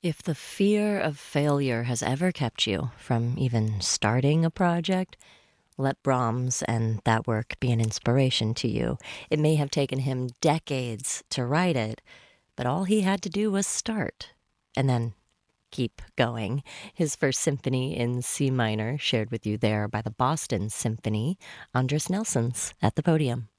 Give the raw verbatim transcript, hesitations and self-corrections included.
If the fear of failure has ever kept you from even starting a project, let Brahms and that work be an inspiration to you. It may have taken him decades to write it, but all he had to do was start and then keep going. His first symphony in C minor, shared with you there by the Boston Symphony, Andris Nelson's at the podium.